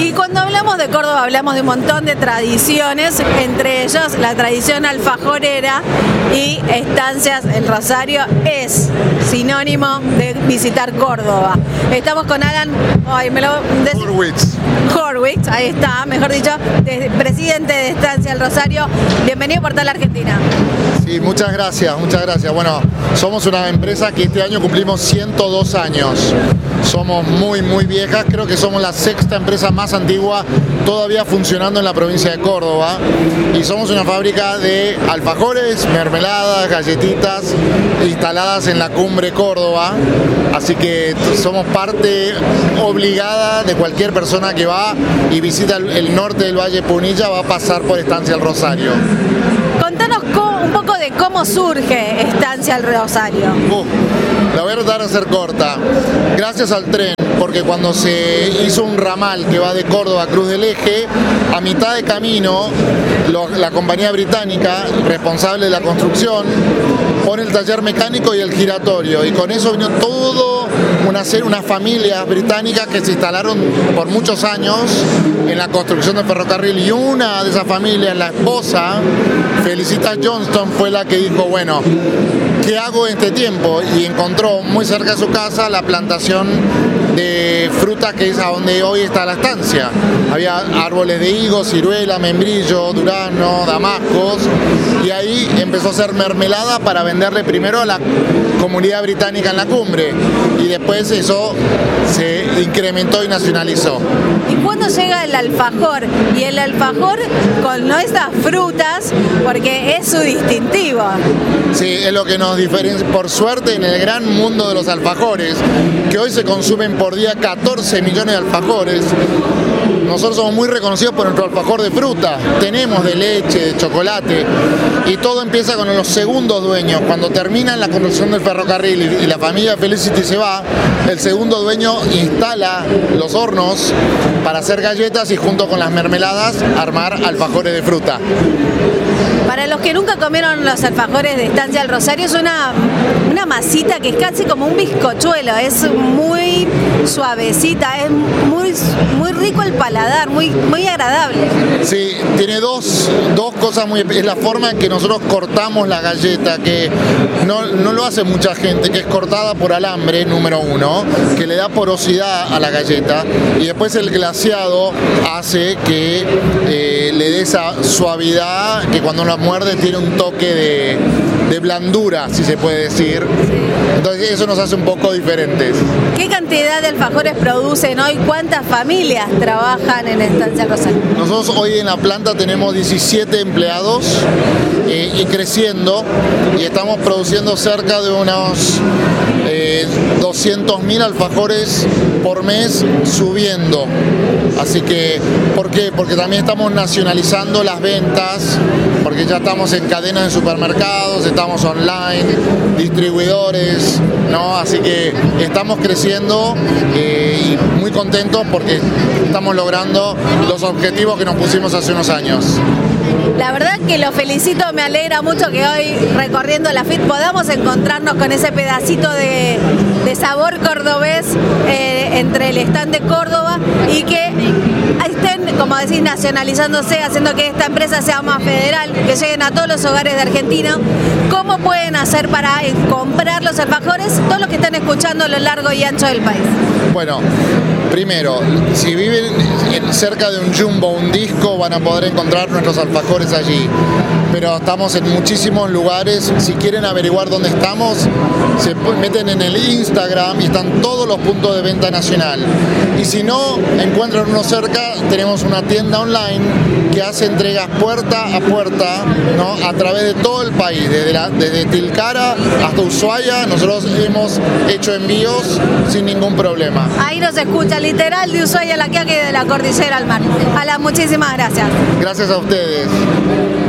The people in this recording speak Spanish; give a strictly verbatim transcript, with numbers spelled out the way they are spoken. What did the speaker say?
Y cuando hablamos de Córdoba hablamos de un montón de tradiciones, entre ellos la tradición alfajorera y Estancias El Rosario es sinónimo de visitar Córdoba. Estamos con Alan, ay, me lo des... Horwitz. Horwitz, ahí está, mejor dicho, de, presidente de Estancias El Rosario. Bienvenido a Portal Argentina. Sí, muchas gracias, muchas gracias. Bueno, somos una empresa que este año cumplimos ciento dos años. Somos muy, muy viejas, creo que somos la sexta empresa más antigua todavía funcionando en la provincia de Córdoba. Y somos una fábrica de alfajores, mermeladas, galletitas instaladas en la Cumbre Córdoba. Así que somos parte obligada de cualquier persona que va y visita el, el norte del Valle Punilla, va a pasar por Estancia El Rosario. Contanos cómo, un poco de cómo surge Estancia El Rosario. Uh, la voy a tratar de hacer corta. Gracias al tren, porque cuando se hizo un ramal que va de Córdoba a Cruz del Eje, a mitad de camino, lo, la compañía británica, responsable de la construcción, pone el taller mecánico y el giratorio, y con eso vino todo una serie, unas familias británicas que se instalaron por muchos años en la construcción del ferrocarril, y una de esas familias, la esposa, Felicita Johnston, fue la que dijo, bueno, ¿qué hago en este tiempo? Y encontró muy cerca de su casa la plantación de fruta, que es a donde hoy está la estancia. Había árboles de higos, ciruela, membrillo, durazno, damascos, y ahí empezó a hacer mermelada para venderle primero a la comunidad británica en la Cumbre, y después eso se incrementó y nacionalizó. ¿Y cuándo llega el alfajor? Y el alfajor con no estas frutas, porque es su distintivo. Sí, es lo que nos diferencia, por suerte, en el gran mundo de los alfajores, que hoy se consumen por día catorce millones de alfajores. Nosotros somos muy reconocidos por nuestro alfajor de fruta. Tenemos de leche, de chocolate, y todo empieza con los segundos dueños. Cuando terminan la construcción del ferrocarril y la familia Felicity se va, el segundo dueño instala los hornos para hacer galletas y junto con las mermeladas armar alfajores de fruta. Para los que nunca comieron los alfajores de Estancia El Rosario, es una, una masita que es casi como un bizcochuelo, es muy suavecita, es muy, muy rico el paladar, muy, muy agradable. Sí, tiene dos, dos cosas muy... Es la forma en que nosotros cortamos la galleta, que no, no lo hace mucha gente, que es cortada por alambre, número uno, que le da porosidad a la galleta, y después el glaseado hace que eh, le dé esa suavidad, que cuando la muerde tiene un toque de, de blandura, si se puede decir. Entonces eso nos hace un poco diferentes. ¿Qué cantidad de alfajores producen hoy? ¿Cuántas familias trabajan en Estancia El Rosario? Nosotros hoy en la planta tenemos diecisiete empleados eh, y creciendo, y estamos produciendo cerca de unos eh, doscientos mil alfajores por mes, subiendo. Así que, ¿por qué? Porque también estamos nacionalizando las ventas, porque ya estamos en cadenas de supermercados, estamos online, distribuidores, ¿no? Así que estamos creciendo eh, y muy contentos porque estamos logrando los objetivos que nos pusimos hace unos años. La verdad que lo felicito, me alegra mucho que hoy recorriendo la F I T podamos encontrarnos con ese pedacito de, de sabor cordobés eh, entre el stand de Córdoba, y que estén, como decís, nacionalizándose, haciendo que esta empresa sea más federal, que lleguen a todos los hogares de Argentina. ¿Cómo pueden hacer para comprar los alfajores todos los que están escuchando a lo largo y ancho del país? Bueno, primero, si viven cerca de un Jumbo, un Disco, van a poder encontrar nuestros alfajores allí. Pero estamos en muchísimos lugares. Si quieren averiguar dónde estamos, se meten en el Instagram y están todos los puntos de venta nacional. Y si no encuentran uno cerca, tenemos una tienda online que hace entregas puerta a puerta, ¿no? A través de todo el país, desde, la, desde Tilcara hasta Ushuaia. Nosotros hemos hecho envíos sin ningún problema. Ahí nos escucha, literal, de Ushuaia a La Quiaca y de la Cordillera al Mar. Alan, muchísimas gracias. Gracias a ustedes.